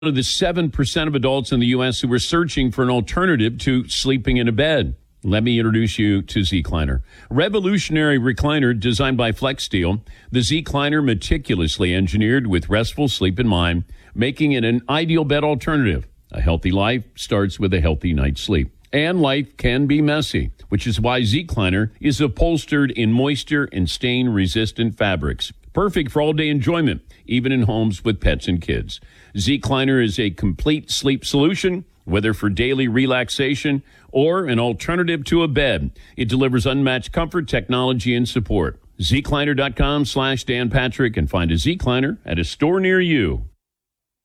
of the 7% of adults in the U.S. who are searching for an alternative to sleeping in a bed. Let me introduce you to Zecliner. Revolutionary recliner designed by FlexSteel, the Zecliner meticulously engineered with restful sleep in mind, making it an ideal bed alternative. A healthy life starts with a healthy night's sleep. And life can be messy, which is why Zecliner is upholstered in moisture and stain-resistant fabrics. Perfect for all-day enjoyment, even in homes with pets and kids. Zecliner is a complete sleep solution, whether for daily relaxation or an alternative to a bed. It delivers unmatched comfort, technology, and support. Zecliner.com/Dan Patrick and find a Zecliner at a store near you.